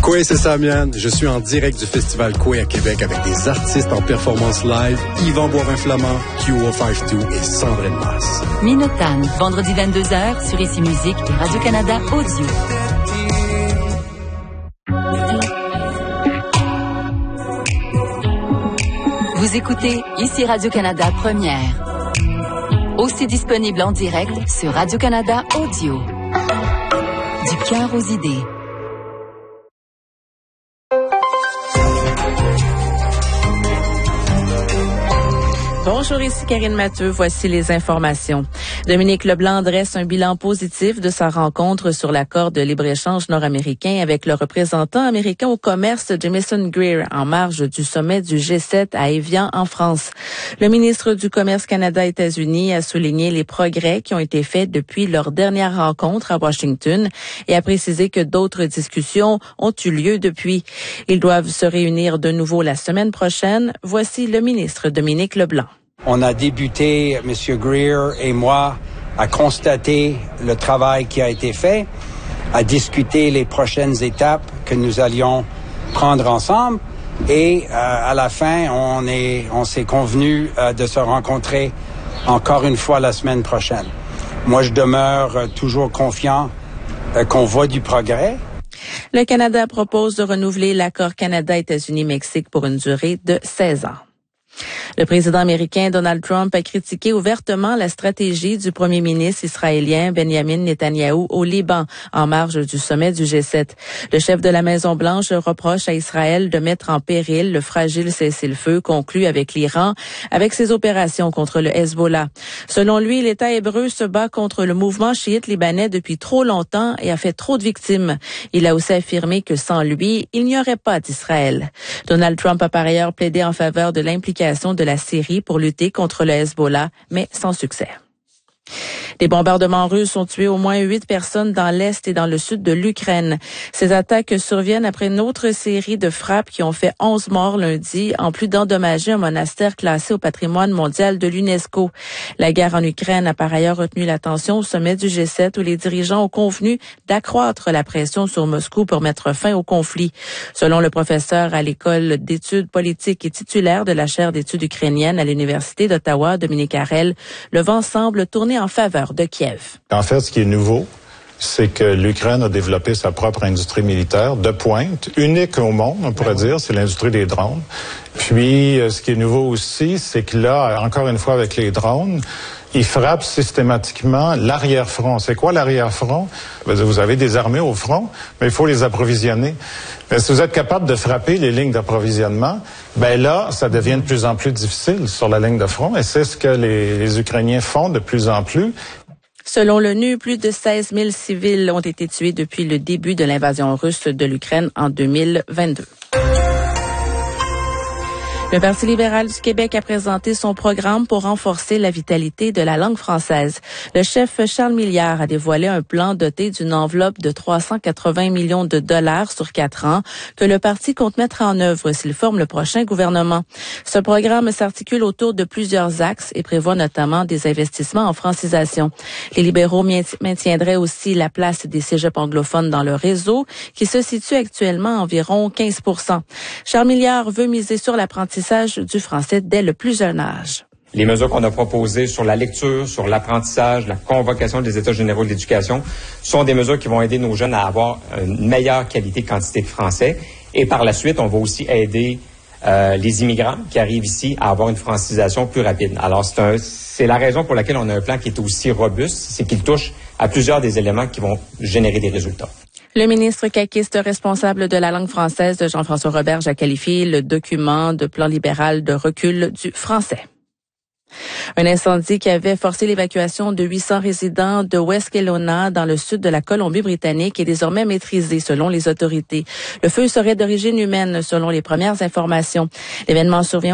Koué, c'est Samian. Je suis en direct du Festival Koué à Québec avec des artistes en performance live, Yvan Boivin-Flamand, Q-O52 et Sandrine Masse. Minotan, vendredi 22h sur Ici Musique et Radio-Canada Audio. Vous écoutez Ici Radio-Canada Première. Aussi disponible en direct sur Radio-Canada Audio. Du cœur aux idées. Bonjour, ici Karine Mathieu. Voici les informations. Dominique Leblanc dresse un bilan positif de sa rencontre sur l'accord de libre-échange nord-américain avec le représentant américain au commerce Jamieson Greer en marge du sommet du G7 à Évian en France. Le ministre du Commerce Canada-États-Unis a souligné les progrès qui ont été faits depuis leur dernière rencontre à Washington et a précisé que d'autres discussions ont eu lieu depuis. Ils doivent se réunir de nouveau la semaine prochaine. Voici le ministre Dominique Leblanc. On a débuté, M. Greer et moi, à constater le travail qui a été fait, à discuter les prochaines étapes que nous allions prendre ensemble. Et à la fin, on s'est convenu de se rencontrer encore une fois la semaine prochaine. Moi, je demeure toujours confiant qu'on voit du progrès. Le Canada propose de renouveler l'accord Canada-États-Unis-Mexique pour une durée de 16 ans. Le président américain Donald Trump a critiqué ouvertement la stratégie du premier ministre israélien Benjamin Netanyahou au Liban en marge du sommet du G7. Le chef de la Maison-Blanche reproche à Israël de mettre en péril le fragile cessez-le-feu conclu avec l'Iran avec ses opérations contre le Hezbollah. Selon lui, l'État hébreu se bat contre le mouvement chiite libanais depuis trop longtemps et a fait trop de victimes. Il a aussi affirmé que sans lui, il n'y aurait pas d'Israël. Donald Trump a par ailleurs plaidé en faveur de l'implication de la Syrie pour lutter contre le Hezbollah, mais sans succès. Des bombardements russes ont tué au moins 8 personnes dans l'est et dans le sud de l'Ukraine. Ces attaques surviennent après une autre série de frappes qui ont fait 11 morts lundi, en plus d'endommager un monastère classé au patrimoine mondial de l'UNESCO. La guerre en Ukraine a par ailleurs retenu l'attention au sommet du G7 où les dirigeants ont convenu d'accroître la pression sur Moscou pour mettre fin au conflit. Selon le professeur à l'école d'études politiques et titulaire de la chaire d'études ukrainiennes à l'Université d'Ottawa, Dominique Harel, le vent semble tourner en faveur de Kiev. En fait, ce qui est nouveau, c'est que l'Ukraine a développé sa propre industrie militaire de pointe, unique au monde, on pourrait dire, c'est l'industrie des drones. Puis, ce qui est nouveau aussi, c'est que là, encore une fois avec les drones, ils frappent systématiquement l'arrière-front. C'est quoi l'arrière-front? Vous avez des armées au front, mais il faut les approvisionner. Mais si vous êtes capable de frapper les lignes d'approvisionnement, ben là, ça devient de plus en plus difficile sur la ligne de front, et c'est ce que les Ukrainiens font de plus en plus. Selon l'ONU, plus de 16 000 civils ont été tués depuis le début de l'invasion russe de l'Ukraine en 2022. Le Parti libéral du Québec a présenté son programme pour renforcer la vitalité de la langue française. Le chef Charles Milliard a dévoilé un plan doté d'une enveloppe de 380 millions de dollars sur 4 ans que le parti compte mettre en œuvre s'il forme le prochain gouvernement. Ce programme s'articule autour de plusieurs axes et prévoit notamment des investissements en francisation. Les libéraux maintiendraient aussi la place des cégeps anglophones dans le réseau qui se situe actuellement à environ 15%. Charles Milliard veut miser sur l'apprentissage du français dès le plus jeune âge. Les mesures qu'on a proposées sur la lecture, sur l'apprentissage, la convocation des États généraux de l'éducation sont des mesures qui vont aider nos jeunes à avoir une meilleure qualité de quantité de français. Et par la suite, on va aussi aider les immigrants qui arrivent ici à avoir une francisation plus rapide. Alors, c'est la raison pour laquelle on a un plan qui est aussi robuste, c'est qu'il touche à plusieurs des éléments qui vont générer des résultats. Le ministre caquiste responsable de la langue française, Jean-François Roberge, a qualifié le document de plan libéral de recul du français. Un incendie qui avait forcé l'évacuation de 800 résidents de West Kelowna dans le sud de la Colombie-Britannique est désormais maîtrisé selon les autorités. Le feu serait d'origine humaine selon les premières informations. L'événement survient